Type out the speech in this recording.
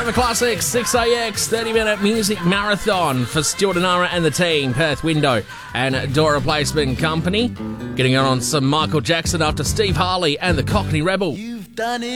Forever Classics, 6AX, 30-minute music marathon for Stuart Anara and the team, Perth Window and Door Replacement Company. Getting on some Michael Jackson after Steve Harley and the Cockney Rebel. You've done it.